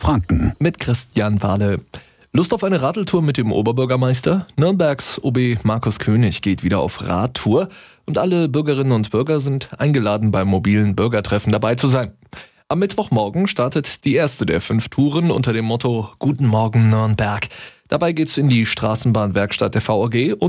Franken. Mit Christian Wahle. Lust auf eine Radeltour mit dem Oberbürgermeister? Nürnbergs OB Markus König geht wieder auf Radtour und alle Bürgerinnen und Bürger sind eingeladen, beim mobilen Bürgertreffen dabei zu sein. Am Mittwochmorgen startet die erste der 5 Touren unter dem Motto Guten Morgen Nürnberg. Dabei geht's in die Straßenbahnwerkstatt der VAG und